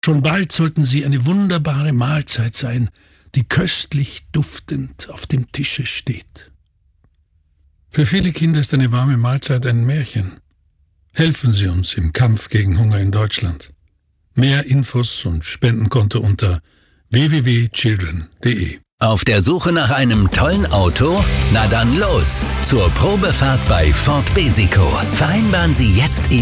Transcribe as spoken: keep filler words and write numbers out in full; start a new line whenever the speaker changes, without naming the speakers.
Schon bald sollten sie eine wunderbare Mahlzeit sein, die köstlich duftend auf dem Tische steht. Für viele Kinder ist eine warme Mahlzeit ein Märchen. Helfen Sie uns im Kampf gegen Hunger in Deutschland. Mehr Infos und Spendenkonto unter w w w punkt children punkt d e.
Auf der Suche nach einem tollen Auto? Na dann los! Zur Probefahrt bei Ford Besico. Vereinbaren Sie jetzt